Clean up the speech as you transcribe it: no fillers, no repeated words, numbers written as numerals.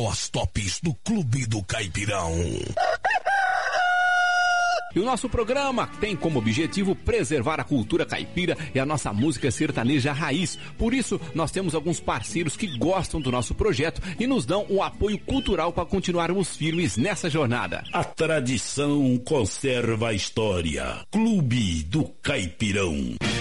Os tops do Clube do Caipirão. E o nosso programa tem como objetivo preservar a cultura caipira e a nossa música sertaneja raiz. Por isso, nós temos alguns parceiros que gostam do nosso projeto e nos dão um apoio cultural para continuarmos firmes nessa jornada. A tradição conserva a história. Clube do Caipirão.